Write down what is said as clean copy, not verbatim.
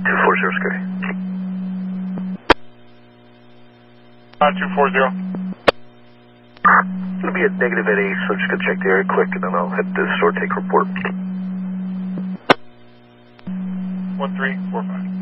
240, Scotty. 240. It'll be at negative at 8, so I'm just going to check the area quick, and then I'll head to the store, take report. 1345.